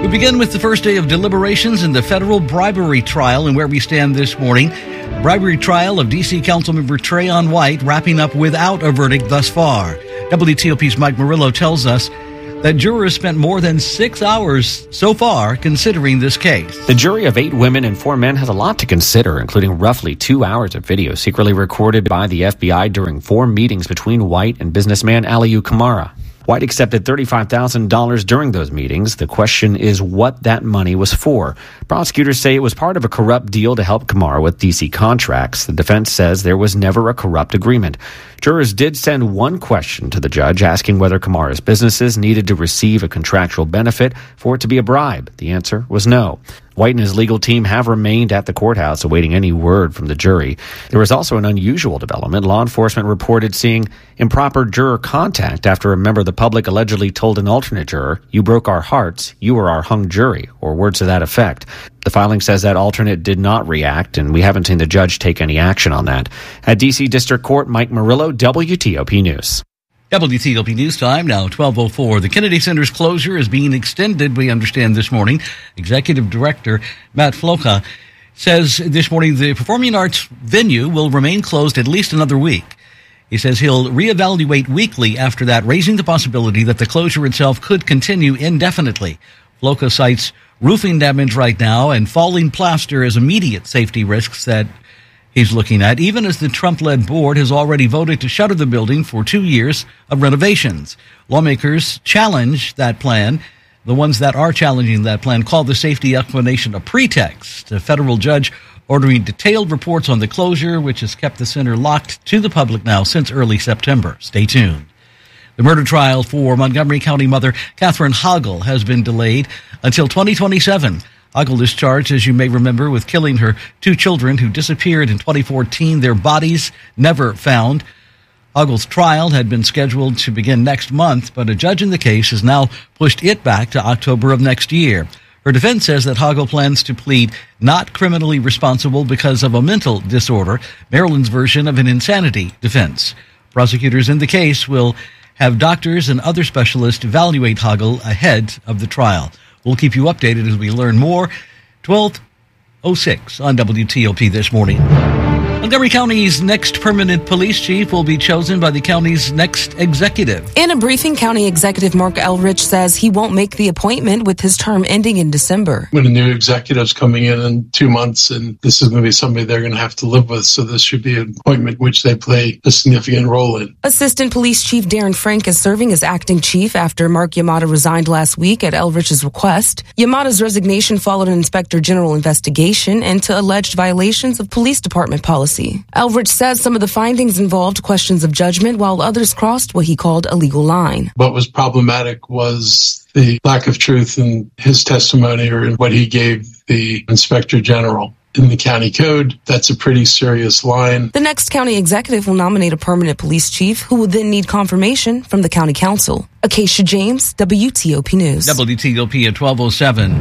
We begin with the first day of deliberations in the federal bribery trial and where we stand this morning. The bribery trial of D C Councilmember Trayon White wrapping up without a verdict thus far. W T O P's Mike Murillo tells us that jurors spent more than six hours so far considering this case. The jury of eight women and four men had a lot to consider, including roughly two hours of video secretly recorded by the F B I during four meetings between White and businessman Aliyu Kamara. White accepted thirty-five thousand dollars during those meetings. The question is what that money was for. Prosecutors say it was part of a corrupt deal to help Kamara with D C contracts. The defense says there was never a corrupt agreement. Jurors did send one question to the judge asking whether Kamara's businesses needed to receive a contractual benefit for it to be a bribe. The answer was no. White and his legal team have remained at the courthouse awaiting any word from the jury. There was also an unusual development. Law enforcement reported seeing improper juror contact after a member of the public allegedly told an alternate juror, "You broke our hearts, you are our hung jury," or words to that effect. The filing says that alternate did not react, and we haven't seen the judge take any action on that. At D C District Court, Mike Murillo, W T O P News. W T O P News Time, now twelve oh four. The Kennedy Center's closure is being extended, we understand, this morning. Executive Director Matt Floka says this morning the performing arts venue will remain closed at least another week. He says he'll reevaluate weekly after that, raising the possibility that the closure itself could continue indefinitely. Floka cites roofing damage right now and falling plaster as immediate safety risks that he's looking at, even as the Trump-led board has already voted to shutter the building for two years of renovations. Lawmakers challenge that plan. The ones that are challenging that plan call the safety explanation a pretext. A federal judge ordering detailed reports on the closure, which has kept the center locked to the public now since early September. Stay tuned. The murder trial for Montgomery County mother Catherine Hoggle has been delayed until twenty twenty-seven. Hoggle is charged, as you may remember, with killing her two children who disappeared in twenty fourteen, their bodies never found. Hoggle's trial had been scheduled to begin next month, but a judge in the case has now pushed it back to October of next year. Her defense says that Hoggle plans to plead not criminally responsible because of a mental disorder, Maryland's version of an insanity defense. Prosecutors in the case will have doctors and other specialists evaluate Hoggle ahead of the trial. We'll keep you updated as we learn more. twelve oh six on W T O P this morning. Montgomery County's next permanent police chief will be chosen by the county's next executive. In a briefing, County Executive Mark Elrich says he won't make the appointment with his term ending in December. When a new executive's coming in in two months, and this is going to be somebody they're going to have to live with, so this should be an appointment which they play a significant role in. Assistant Police Chief Darren Frank is serving as acting chief after Mark Yamada resigned last week at Elrich's request. Yamada's resignation followed an Inspector General investigation into alleged violations of police department policy. Elrich says some of the findings involved questions of judgment, while others crossed what he called a legal line. What was problematic was the lack of truth in his testimony or in what he gave the Inspector General. In the county code, that's a pretty serious line. The next county executive will nominate a permanent police chief who will then need confirmation from the county council. Acacia James, W T O P News. W T O P at twelve oh seven.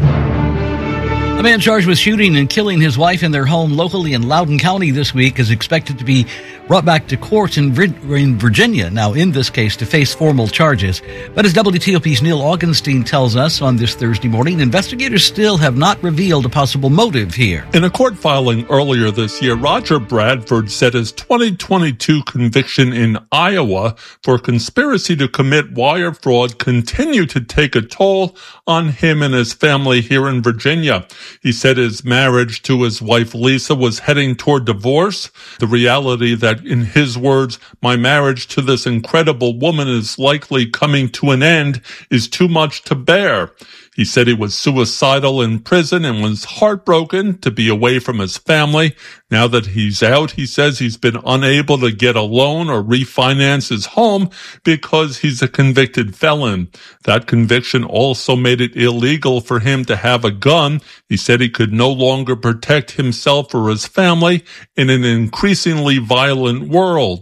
A man charged with shooting and killing his wife in their home locally in Loudoun County this week is expected to be brought back to court in Virginia, now in this case, to face formal charges. But as W T O P's Neil Augenstein tells us on this Thursday morning, investigators still have not revealed a possible motive here. In a court filing earlier this year, Roger Bradford said his twenty twenty-two conviction in Iowa for conspiracy to commit wire fraud continued to take a toll on him and his family here in Virginia. He said his marriage to his wife Lisa was heading toward divorce. The reality that, in his words, my marriage to this incredible woman is likely coming to an end is too much to bear. He said he was suicidal in prison and was heartbroken to be away from his family. Now that he's out, he says he's been unable to get a loan or refinance his home because he's a convicted felon. That conviction also made it illegal for him to have a gun. He said he could no longer protect himself or his family in an increasingly violent world.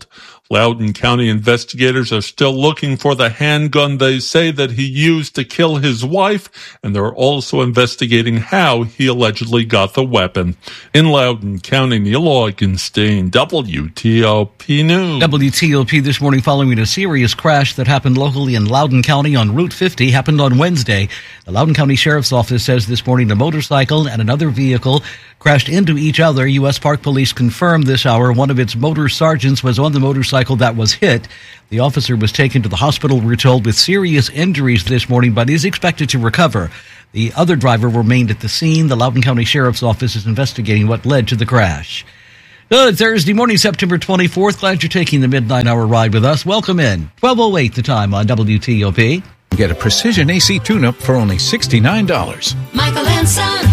Loudoun County investigators are still looking for the handgun they say that he used to kill his wife, and they're also investigating how he allegedly got the weapon. In Loudoun County, Neil Augenstein, W T O P News. W T O P this morning following a serious crash that happened locally in Loudoun County on Route fifty, happened on Wednesday. The Loudoun County Sheriff's Office says this morning a motorcycle and another vehicle crashed into each other. U S Park Police confirmed this hour one of its motor sergeants was on the motorcycle that was hit. The officer was taken to the hospital, we're told, with serious injuries this morning, but is expected to recover. The other driver remained at the scene. The Loudoun County Sheriff's Office is investigating what led to the crash. Good Thursday morning, September twenty-fourth. Glad you're taking the midnight hour ride with us. Welcome in. twelve oh eight the time on W T O P. Get a precision A C tune-up for only sixty-nine dollars. Michael and Son.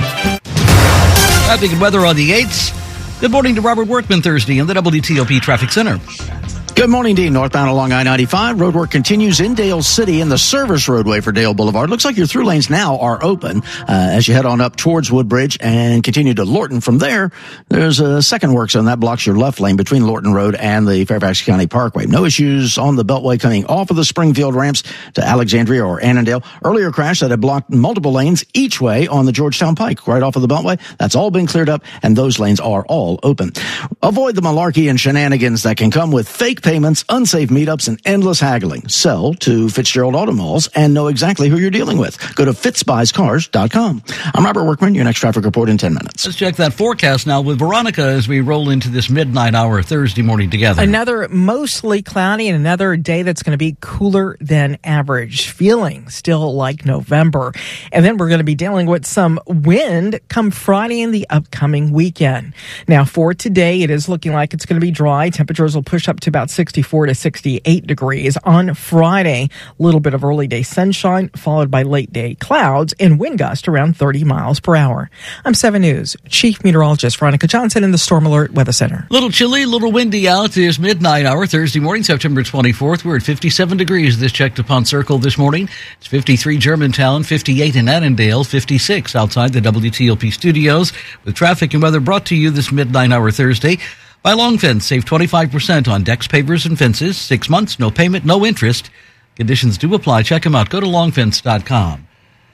Traffic and weather on the eights. Good morning to Robert Workman Thursday in the W T O P Traffic Center. Good morning, Dean. Northbound along I ninety-five. Roadwork continues in Dale City in the service roadway for Dale Boulevard. Looks like your through lanes now are open uh, as you head on up towards Woodbridge and continue to Lorton. From there, there's a second work zone that blocks your left lane between Lorton Road and the Fairfax County Parkway. No issues on the Beltway coming off of the Springfield ramps to Alexandria or Annandale. Earlier crash that had blocked multiple lanes each way on the Georgetown Pike right off of the Beltway. That's all been cleared up, and those lanes are all open. Avoid the malarkey and shenanigans that can come with fake payments, unsafe meetups, and endless haggling. Sell to Fitzgerald Auto Malls and know exactly who you're dealing with. Go to fitz buys cars dot com. I'm Robert Workman. Your next traffic report in ten minutes. Let's check that forecast now with Veronica as we roll into this midnight hour Thursday morning together. Another mostly cloudy and another day that's going to be cooler than average. Feeling still like November. And then we're going to be dealing with some wind come Friday and the upcoming weekend. Now for today, it is looking like it's going to be dry. Temperatures will push up to about sixty-four to sixty-eight degrees. On Friday, a little bit of early day sunshine followed by late day clouds and wind gust around thirty miles per hour. I'm seven News Chief Meteorologist Veronica Johnson in the Storm Alert Weather Center. Little chilly, little windy out this midnight hour Thursday morning, September twenty-fourth. We're at fifty-seven degrees this checked upon Circle this morning. It's fifty-three Germantown, fifty-eight in Annandale, fifty-six outside the W T O P studios. With traffic and weather brought to you this midnight hour Thursday by Long Fence. Save twenty-five percent on decks, pavers, and fences. Six months, no payment, no interest. Conditions do apply. Check them out. Go to long fence dot com.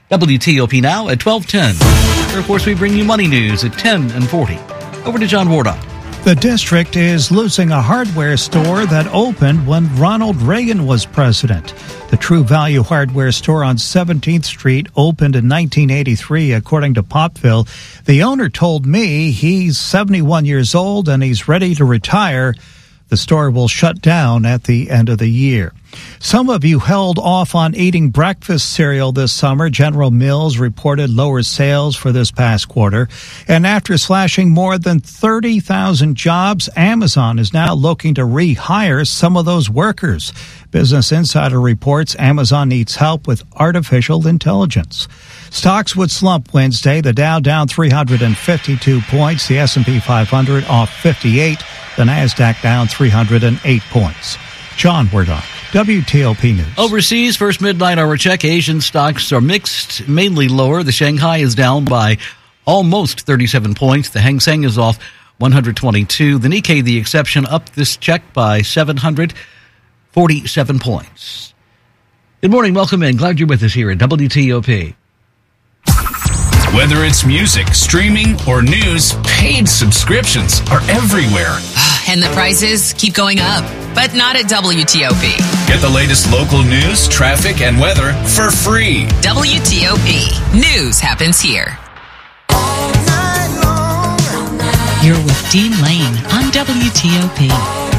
W T O P now at twelve ten. Of course, we bring you money news at ten and forty. Over to John Wardock. The district is losing a hardware store that opened when Ronald Reagan was president. The True Value hardware store on seventeenth Street opened in nineteen eighty-three, according to Popville. The owner told me he's seventy-one years old and he's ready to retire. The store will shut down at the end of the year. Some of you held off on eating breakfast cereal this summer. General Mills reported lower sales for this past quarter. And after slashing more than thirty thousand jobs, Amazon is now looking to rehire some of those workers. Business Insider reports Amazon needs help with artificial intelligence. Stocks would slump Wednesday. The Dow down three hundred fifty-two points. The S and P five hundred off fifty-eight. The Nasdaq down three hundred eight points. John Wardock, W T O P News. Overseas, first midnight hour check. Asian stocks are mixed, mainly lower. The Shanghai is down by almost thirty-seven points. The Hang Seng is off one hundred twenty-two. The Nikkei, the exception, up this check by seven hundred forty-seven points. Good morning. Welcome in. Glad you're with us here at W T O P. Whether it's music, streaming, or news, paid subscriptions are everywhere. And the prices keep going up, but not at W T O P. Get the latest local news, traffic, and weather for free. W T O P. News happens here. You're with Dean Lane on W T O P.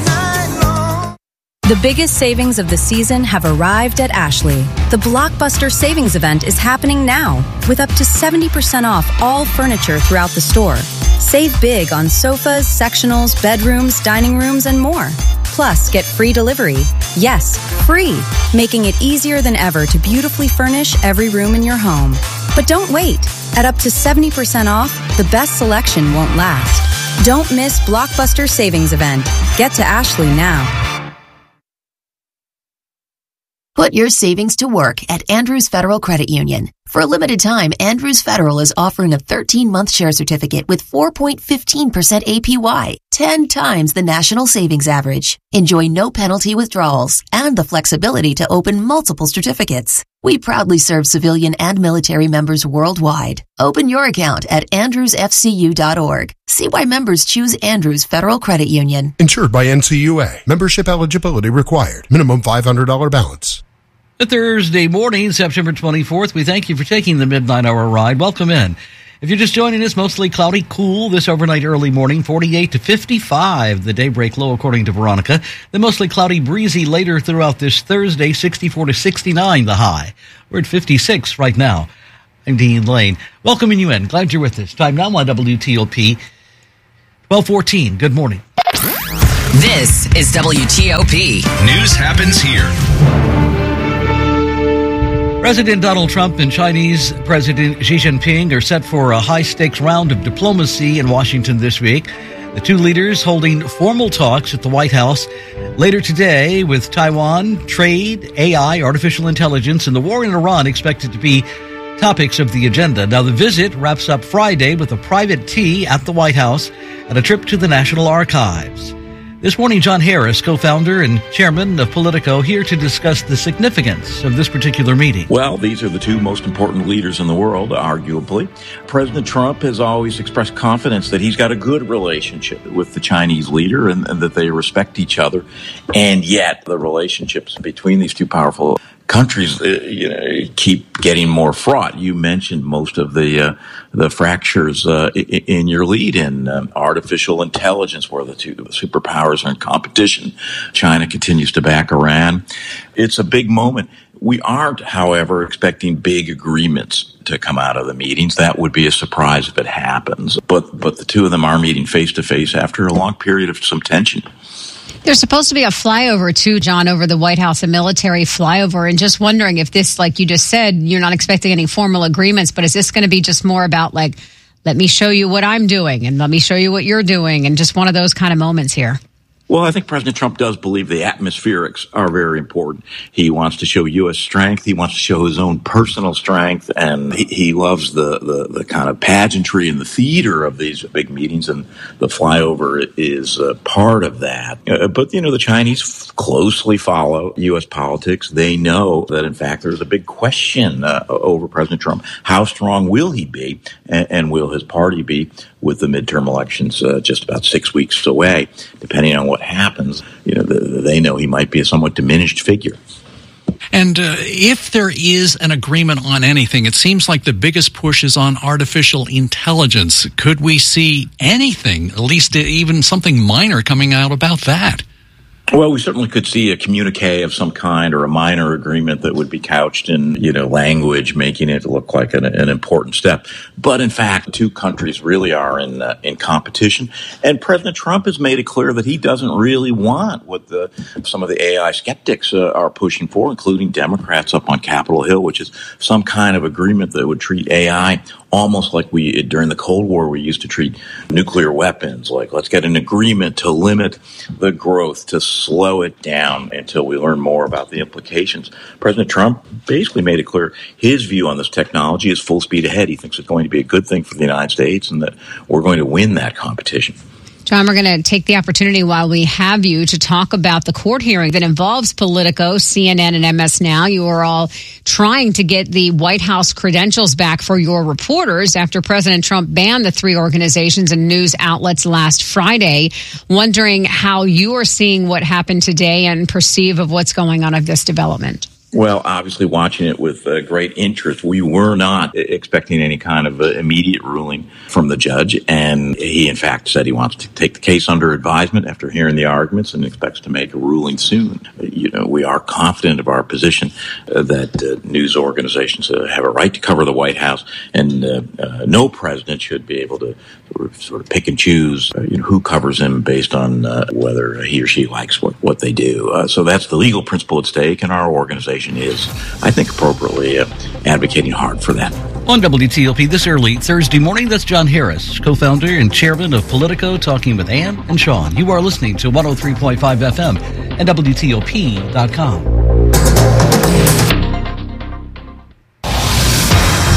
The biggest savings of the season have arrived at Ashley. The Blockbuster Savings Event is happening now with up to seventy percent off all furniture throughout the store. Save big on sofas, sectionals, bedrooms, dining rooms, and more. Plus, get free delivery. Yes, free, making it easier than ever to beautifully furnish every room in your home. But don't wait. At up to seventy percent off, the best selection won't last. Don't miss Blockbuster Savings Event. Get to Ashley now. Put your savings to work at Andrews Federal Credit Union. For a limited time, Andrews Federal is offering a thirteen-month share certificate with four point one five percent A P Y, ten times the national savings average. Enjoy no penalty withdrawals and the flexibility to open multiple certificates. We proudly serve civilian and military members worldwide. Open your account at andrews f c u dot org. See why members choose Andrews Federal Credit Union. Insured by N C U A. Membership eligibility required. Minimum five hundred dollars balance. A Thursday morning, September twenty-fourth, we thank you for taking the Midnight Hour ride. Welcome in. If you're just joining us, mostly cloudy, cool this overnight early morning, forty-eight to fifty-five, the daybreak low according to Veronica. Then mostly cloudy, breezy later throughout this Thursday, sixty-four to sixty-nine the high. We're at fifty-six right now. I'm Dean Lane. Welcoming you in. Glad you're with us. Time now on W T O P, twelve fourteen. Good morning. This is W T O P. News happens here. President Donald Trump and Chinese President Xi Jinping are set for a high-stakes round of diplomacy in Washington this week. The two leaders holding formal talks at the White House later today, with Taiwan, trade, A I, artificial intelligence, and the war in Iran expected to be topics of the agenda. Now, the visit wraps up Friday with a private tea at the White House and a trip to the National Archives. This morning, John Harris, co-founder and chairman of Politico, here to discuss the significance of this particular meeting. Well, these are the two most important leaders in the world, arguably. President Trump has always expressed confidence that he's got a good relationship with the Chinese leader and, and that they respect each other. And yet, the relationships between these two powerful countries, uh, you know, keep getting more fraught. You mentioned most of the uh, the fractures uh, in your lead in um, artificial intelligence, where the two superpowers are in competition. China continues to back Iran. It's a big moment. We aren't, however, expecting big agreements to come out of the meetings. That would be a surprise if it happens. But but the two of them are meeting face to face after a long period of some tension. There's supposed to be a flyover, too, John, over the White House, a military flyover. And just wondering if this, like you just said, you're not expecting any formal agreements, but is this going to be just more about, like, let me show you what I'm doing and let me show you what you're doing, and just one of those kind of moments here? Well, I think President Trump does believe the atmospherics are very important. He wants to show U S strength. He wants to show his own personal strength. And he, he loves the, the, the kind of pageantry and the theater of these big meetings. And the flyover is uh, part of that. Uh, but, you know, the Chinese f- closely follow U S politics. They know that, in fact, there's a big question uh, over President Trump. How strong will he be? And, and will his party be with the midterm elections uh, just about six weeks away? Depending on what happens, you know, the, they know he might be a somewhat diminished figure. And uh, if there is an agreement on anything, it seems like the biggest push is on artificial intelligence. Could we see anything, at least even something minor, coming out about that? Well, we certainly could see a communique of some kind or a minor agreement that would be couched in, you know, language, making it look like an, an important step. But in fact, two countries really are in uh, in competition. And President Trump has made it clear that he doesn't really want what the some of the A I skeptics uh, are pushing for, including Democrats up on Capitol Hill, which is some kind of agreement that would treat A I almost like we, during the Cold War, we used to treat nuclear weapons. Like, let's get an agreement to limit the growth, to slow it down until we learn more about the implications. President Trump basically made it clear his view on this technology is full speed ahead. He thinks it's going to be a good thing for the United States and that we're going to win that competition. John, we're going to take the opportunity while we have you to talk about the court hearing that involves Politico, C N N, and M S Now. You are all trying to get the White House credentials back for your reporters after President Trump banned the three organizations and news outlets last Friday. Wondering how you are seeing what happened today and perceive of what's going on of this development. Well, obviously watching it with uh, great interest. We were not expecting any kind of uh, immediate ruling from the judge, and he, in fact, said he wants to take the case under advisement after hearing the arguments and expects to make a ruling soon. You know, we are confident of our position uh, that uh, news organizations uh, have a right to cover the White House, and uh, uh, no president should be able to sort of, sort of pick and choose uh, you know, who covers him based on uh, whether he or she likes what, what they do. Uh, so that's the legal principle at stake, and our organization is, I think, appropriately uh, advocating hard for that. On W T O P this early Thursday morning, that's John Harris, co-founder and chairman of Politico, talking with Ann and Sean. You are listening to one oh three point five F M and W T O P dot com.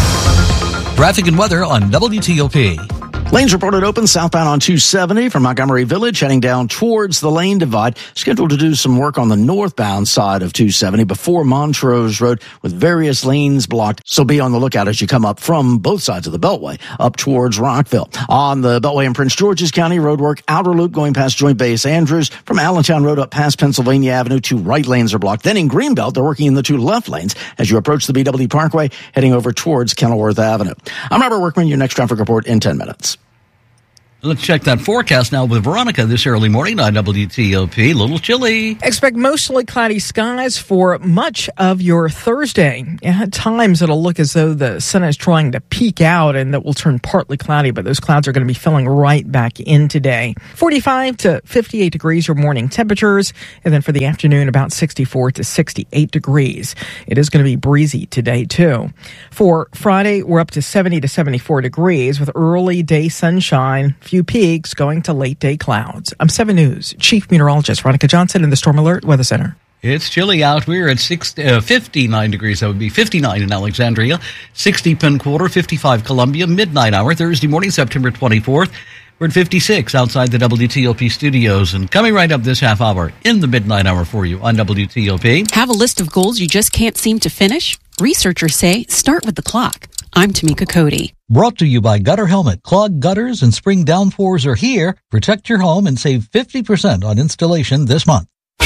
Traffic and weather on W T O P. Lanes reported open southbound on two seventy from Montgomery Village, heading down towards the lane divide. Scheduled to do some work on the northbound side of two seventy before Montrose Road with various lanes blocked. So be on the lookout as you come up from both sides of the Beltway up towards Rockville. On the Beltway in Prince George's County, roadwork outer loop going past Joint Base Andrews. From Allentown Road up past Pennsylvania Avenue, two right lanes are blocked. Then in Greenbelt, they're working in the two left lanes as you approach the B W Parkway, heading over towards Kenilworth Avenue. I'm Robert Workman, your next traffic report in ten minutes. Let's check that forecast now with Veronica this early morning on W T O P. A little chilly. Expect mostly cloudy skies for much of your Thursday. At times, it'll look as though the sun is trying to peek out and that will turn partly cloudy, but those clouds are going to be filling right back in today. forty-five to fifty-eight degrees are morning temperatures, and then for the afternoon, about sixty-four to sixty-eight degrees. It is going to be breezy today, too. For Friday, we're up to seventy to seventy-four degrees with early day sunshine. Few peaks going to late day clouds. I'm seven News Chief Meteorologist Veronica Johnson in the Storm Alert Weather Center. It's chilly out. We're at six, uh, fifty-nine degrees. That would be fifty-nine in Alexandria, sixty Penn Quarter, fifty-five Columbia, midnight hour, Thursday morning, September twenty-fourth. We're at fifty-six outside the W T O P studios. And coming right up this half hour in the midnight hour for you on W T O P. Have a list of goals you just can't seem to finish? Researchers say start with the clock. I'm Tamika Cody. Brought to you by Gutter Helmet. Clogged gutters and spring downpours are here. Protect your home and save fifty percent on installation this month.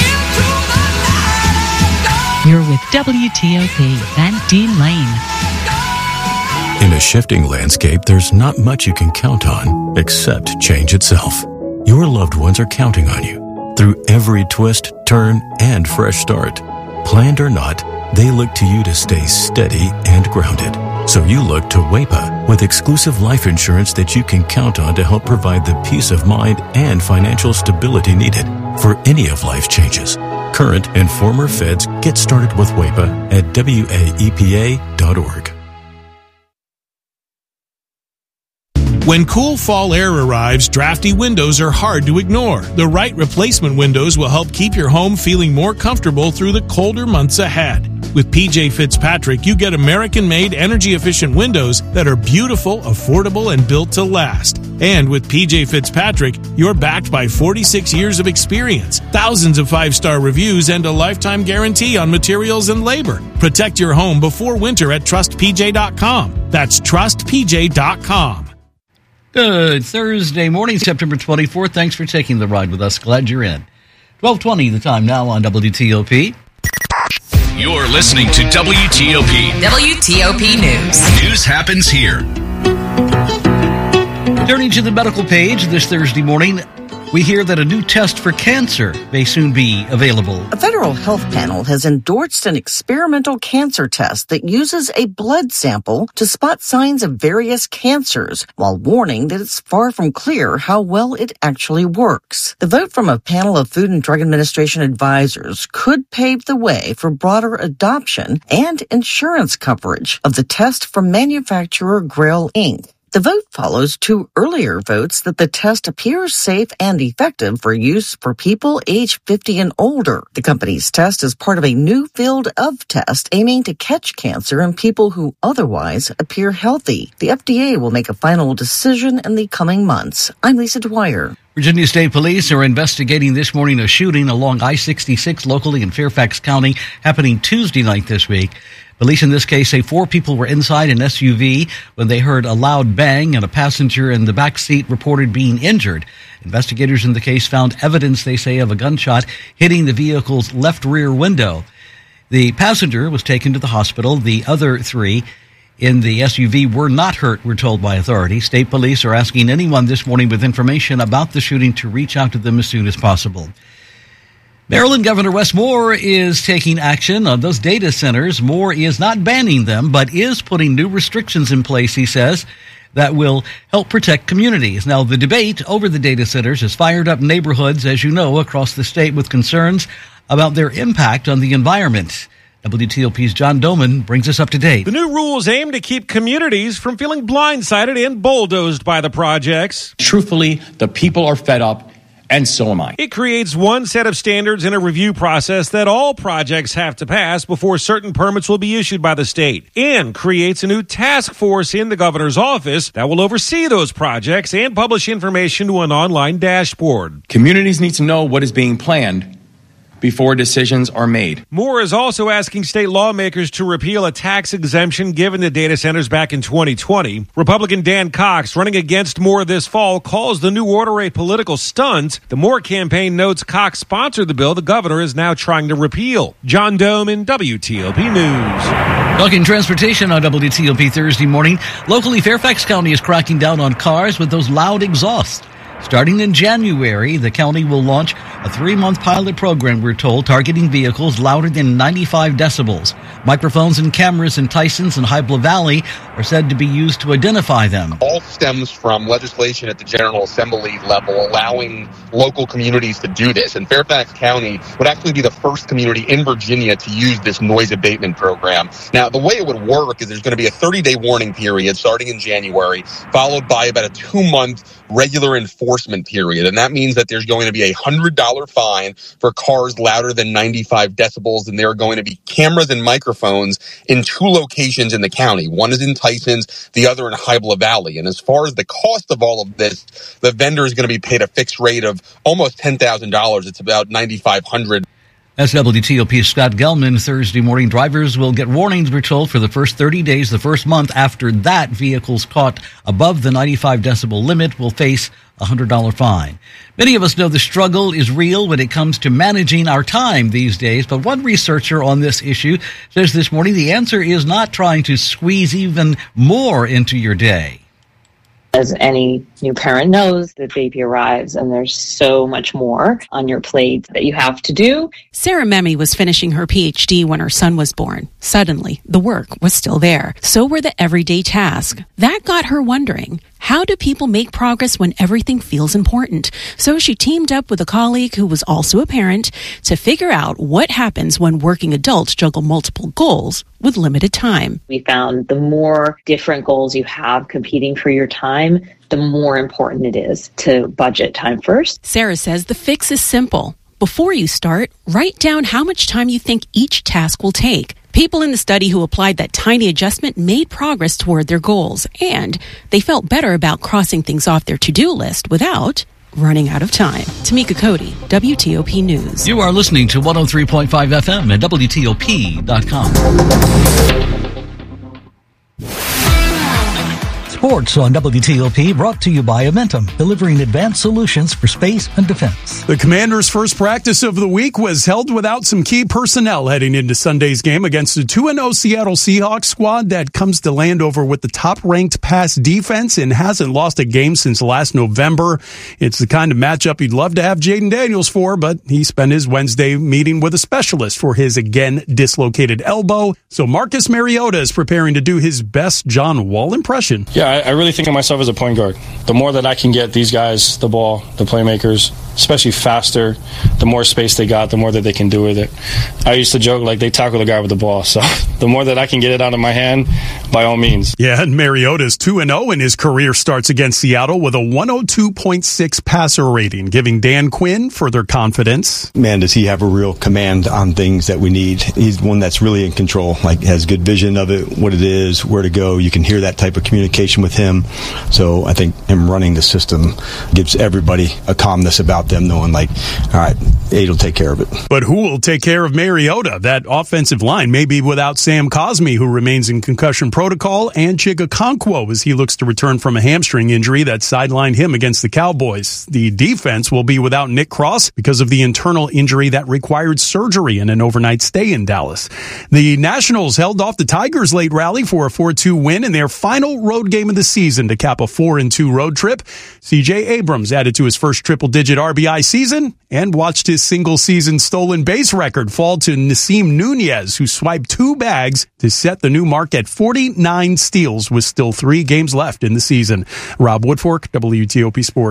You're with W T O P and Dean Lane. In a shifting landscape, there's not much you can count on except change itself. Your loved ones are counting on you through every twist, turn, and fresh start. Planned or not, they look to you to stay steady and grounded. So you look to W A P A with exclusive life insurance that you can count on to help provide the peace of mind and financial stability needed for any of life's changes. Current and former feds get started with W A P A at W A E P A dot org. When cool fall air arrives, drafty windows are hard to ignore. The right replacement windows will help keep your home feeling more comfortable through the colder months ahead. With P J Fitzpatrick, you get American-made, energy-efficient windows that are beautiful, affordable, and built to last. And with P J Fitzpatrick, you're backed by forty-six years of experience, thousands of five-star reviews, and a lifetime guarantee on materials and labor. Protect your home before winter at trust p j dot com. That's trust p j dot com. Good Thursday morning, September twenty-fourth. Thanks for taking the ride with us. Glad you're in. twelve twenty the time now on W T O P. You're listening to W T O P. W T O P News. News happens here. Turning to the medical page this Thursday morning, we hear that a new test for cancer may soon be available. A federal health panel has endorsed an experimental cancer test that uses a blood sample to spot signs of various cancers, while warning that it's far from clear how well it actually works. The vote from a panel of Food and Drug Administration advisors could pave the way for broader adoption and insurance coverage of the test from manufacturer Grail Incorporated. The vote follows two earlier votes that the test appears safe and effective for use for people age fifty and older. The company's test is part of a new field of test aiming to catch cancer in people who otherwise appear healthy. The F D A will make a final decision in the coming months. I'm Lisa Dwyer. Virginia State Police are investigating this morning a shooting along I sixty-six locally in Fairfax County happening Tuesday night this week. Police in this case say four people were inside an S U V when they heard a loud bang and a passenger in the back seat reported being injured. Investigators in the case found evidence, they say, of a gunshot hitting the vehicle's left rear window. The passenger was taken to the hospital. The other three in the S U V were not hurt, we're told by authorities. State police are asking anyone this morning with information about the shooting to reach out to them as soon as possible. Maryland Governor Wes Moore is taking action on those data centers. Moore is not banning them, but is putting new restrictions in place, he says, that will help protect communities. Now, the debate over the data centers has fired up neighborhoods, as you know, across the state with concerns about their impact on the environment. W T O P's John Doman brings us up to date. The new rules aim to keep communities from feeling blindsided and bulldozed by the projects. Truthfully, the people are fed up. and so am I. It creates one set of standards and a review process that all projects have to pass before certain permits will be issued by the state, and creates a new task force in the governor's office that will oversee those projects and publish information to an online dashboard. Communities need to know what is being planned before decisions are made. Moore is also asking state lawmakers to repeal a tax exemption given to data centers back in twenty twenty. Republican Dan Cox, running against Moore this fall, calls the new order a political stunt. The Moore campaign notes Cox sponsored the bill the governor is now trying to repeal. John Dome in W T O P News. Talking transportation on W T O P Thursday morning. Locally, Fairfax County is cracking down on cars with those loud exhausts. Starting in January, the county will launch a three-month pilot program, we're told, targeting vehicles louder than ninety-five decibels. Microphones and cameras in Tysons and Hybla Valley are said to be used to identify them. All stems from legislation at the General Assembly level allowing local communities to do this. And Fairfax County would actually be the first community in Virginia to use this noise abatement program. Now, the way it would work is there's going to be a thirty-day warning period starting in January, followed by about a two-month regular enforcement period. And that means that there's going to be a one hundred dollars fine for cars louder than ninety-five decibels, and there are going to be cameras and microphones in two locations in the county. One is in Tysons, the other in Hybla Valley. And as far as the cost of all of this, the vendor is going to be paid a fixed rate of almost ten thousand dollars. It's about nine thousand five hundred dollars. That's W T O P's Scott Gelman. Thursday morning, drivers will get warnings, we're told, for the first thirty days. The first month after that, vehicles caught above the ninety-five decibel limit will face a one hundred dollars fine. Many of us know the struggle is real when it comes to managing our time these days, but one researcher on this issue says this morning the answer is not trying to squeeze even more into your day. As any new parent knows, the baby arrives and there's so much more on your plate that you have to do. Sarah Memme was finishing her P H D when her son was born. Suddenly, the work was still there. So were the everyday tasks. That got her wondering, how do people make progress when everything feels important? So she teamed up with a colleague who was also a parent to figure out what happens when working adults juggle multiple goals with limited time. We found the more different goals you have competing for your time, the more important it is to budget time first. Sarah says the fix is simple. Before you start, write down how much time you think each task will take. People in the study who applied that tiny adjustment made progress toward their goals, and they felt better about crossing things off their to-do list without running out of time. Tamika Cody, W T O P News. You are listening to one oh three point five F M at W T O P dot com. Sports on W T O P, brought to you by Amentum, delivering advanced solutions for space and defense. The Commanders' first practice of the week was held without some key personnel heading into Sunday's game against a two and oh Seattle Seahawks squad that comes to Landover with the top-ranked pass defense and hasn't lost a game since last November. It's the kind of matchup you'd love to have Jaden Daniels for, but he spent his Wednesday meeting with a specialist for his again dislocated elbow. So Marcus Mariota is preparing to do his best John Wall impression. Yeah, I really think of myself as a point guard. The more that I can get these guys the ball, the playmakers, especially faster, the more space they got, the more that they can do with it. I used to joke like they tackle the guy with the ball. So the more that I can get it out of my hand, by all means. Yeah, and Mariota's two and oh in his career starts against Seattle with a one oh two point six passer rating, giving Dan Quinn further confidence. Man, does he have a real command on things that we need. He's one that's really in control, like has good vision of it, what it is, where to go. You can hear that type of communication with him. So I think him running the system gives everybody a calmness about them, knowing like, all right, Aid will take care of it. But who will take care of Mariota? That offensive line may be without Sam Cosmi, who remains in concussion protocol, and Chig Okonkwo as he looks to return from a hamstring injury that sidelined him against the Cowboys. The defense will be without Nick Cross because of the internal injury that required surgery and an overnight stay in Dallas. The Nationals held off the Tigers' late rally for a four two win in their final road game of the season to cap a four and two road trip. C J Abrams added to his first triple-digit R B I season and watched his single-season stolen base record fall to Nasim Nunez, who swiped two bags to set the new mark at forty-nine steals with still three games left in the season. Rob Woodfork, W T O P Sports.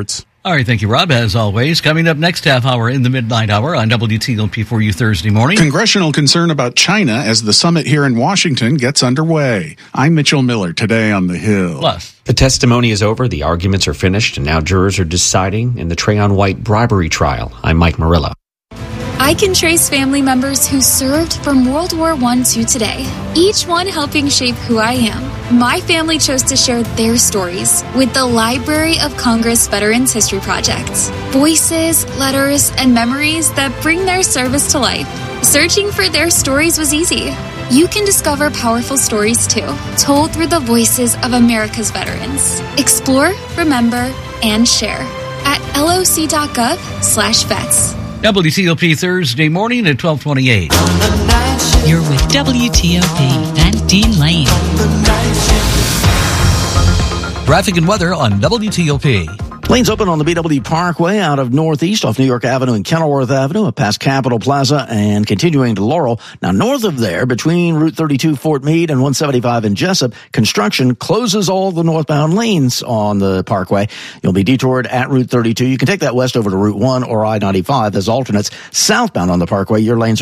All right, thank you, Rob, as always. Coming up next half hour in the midnight hour on W T L P for you Thursday morning. Congressional concern about China as the summit here in Washington gets underway. I'm Mitchell Miller, today on The Hill. Plus, the testimony is over, the arguments are finished, and now jurors are deciding in the Trayon White bribery trial. I'm Mike Murillo. I can trace family members who served from World War One to today, each one helping shape who I am. My family chose to share their stories with the Library of Congress Veterans History Project. Voices, letters, and memories that bring their service to life. Searching for their stories was easy. You can discover powerful stories too, told through the voices of America's veterans. Explore, remember, and share at loc.gov slash vets. W T O P Thursday morning at twelve twenty-eight. You're with W T O P and Dean Lane. Traffic and weather on W T O P. Lanes open on the B W Parkway out of Northeast off New York Avenue and Kenilworth Avenue, past Capitol Plaza and continuing to Laurel. Now, north of there, between Route thirty-two Fort Meade and one seventy-five in Jessup, construction closes all the northbound lanes on the Parkway. You'll be detoured at Route thirty-two. You can take that west over to Route one or I ninety-five as alternates. Southbound on the Parkway, your lanes are